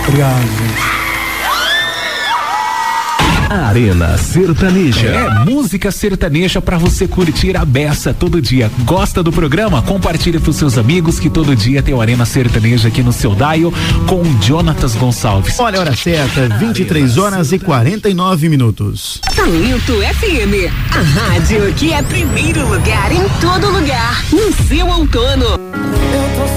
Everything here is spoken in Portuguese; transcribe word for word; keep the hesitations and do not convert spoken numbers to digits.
Obrigado, gente. Arena Sertaneja. É música sertaneja pra você curtir a beça todo dia. Gosta do programa? Compartilha pros seus amigos que todo dia tem o Arena Sertaneja aqui no seu dial com o Jonatas Gonçalves. Olha a hora certa, vinte e três horas e quarenta e nove minutos. Talento F M, a rádio que é primeiro lugar em todo lugar, no seu outono. Eu tô